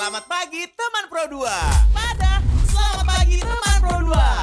Selamat pagi teman Pro 2. Selamat pagi teman Pro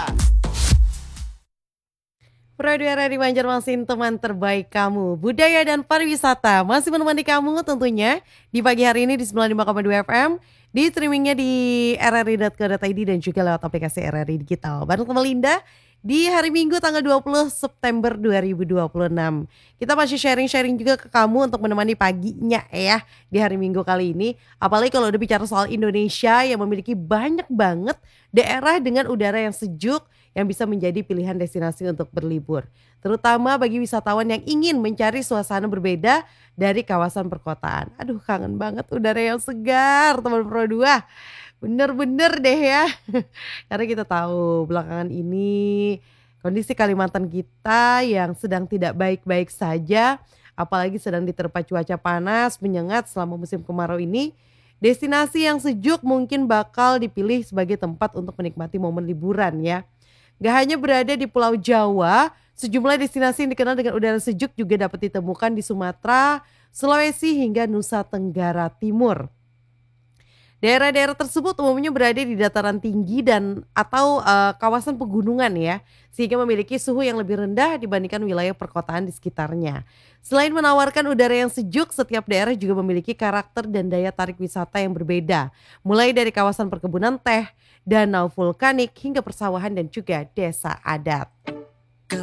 2. Pro 2 Radio Banjarmasin, teman terbaik kamu. Budaya dan pariwisata masih menemani kamu tentunya di pagi hari ini di 95,2 FM. Di streamingnya di rri.co.id dan juga lewat aplikasi RRI Digital. Bareng teman Linda di hari Minggu tanggal 20 September 2026. Kita masih sharing-sharing juga ke kamu untuk menemani paginya ya di hari Minggu kali ini. Apalagi kalau udah bicara soal Indonesia yang memiliki banyak banget daerah dengan udara yang sejuk yang bisa menjadi pilihan destinasi untuk berlibur. Terutama bagi wisatawan yang ingin mencari suasana berbeda dari kawasan perkotaan. Aduh, kangen banget udara yang segar teman Pro 2. Bener-bener deh ya. Karena kita tahu belakangan ini kondisi Kalimantan kita yang sedang tidak baik-baik saja. Apalagi sedang diterpa cuaca panas, menyengat selama musim kemarau ini. Destinasi yang sejuk mungkin bakal dipilih sebagai tempat untuk menikmati momen liburan ya. Gak hanya berada di Pulau Jawa, sejumlah destinasi yang dikenal dengan udara sejuk juga dapat ditemukan di Sumatera, Sulawesi hingga Nusa Tenggara Timur. Daerah-daerah tersebut umumnya berada di dataran tinggi dan atau kawasan pegunungan ya, sehingga memiliki suhu yang lebih rendah dibandingkan wilayah perkotaan di sekitarnya. Selain menawarkan udara yang sejuk, setiap daerah juga memiliki karakter dan daya tarik wisata yang berbeda, mulai dari kawasan perkebunan teh, danau vulkanik hingga persawahan dan juga desa adat.